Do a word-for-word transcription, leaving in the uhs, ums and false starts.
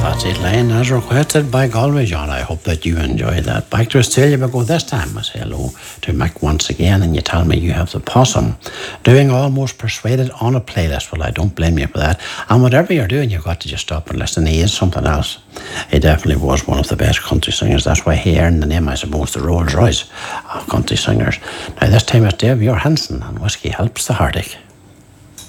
Patsy Lane as requested by Galway John. I hope that you enjoyed that. Back to Australia we go this time. I say hello to Mick once again, and you tell me you have the possum doing Almost Persuaded on a playlist. Well, I don't blame you for that. And whatever you're doing, you've got to just stop and listen. He is something else. He definitely was one of the best country singers. That's why he earned the name, I suppose, the Rolls Royce of country singers. Now this time it's Dave Johansen and Whiskey Helps the Heartache.